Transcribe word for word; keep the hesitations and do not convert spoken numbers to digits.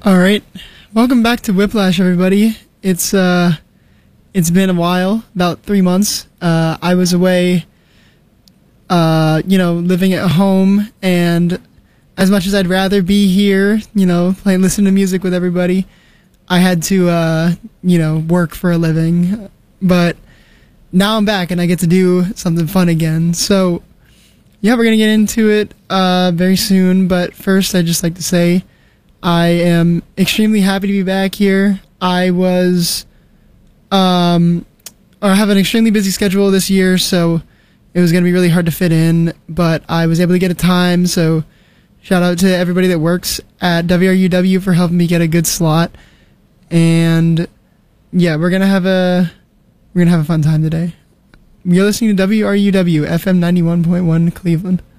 All right, welcome back to Whiplash, everybody. It's uh, it's been a while, about three months. Uh, I was away, uh, you know, living at home, and as much as I'd rather be here, you know, playing, listening to music with everybody, I had to, uh, you know, work for a living. But now I'm back, and I get to do something fun again. So, yeah, we're gonna get into it uh, very soon. But first, I'd just like to say, I am extremely happy to be back here. I was, um, I have an extremely busy schedule this year, so it was going to be really hard to fit in, but I was able to get a time, so shout out to everybody that works at W R U W for helping me get a good slot. And yeah, we're going to have a, we're going to have a fun time today. You're listening to W R U W, F M ninety-one point one Cleveland.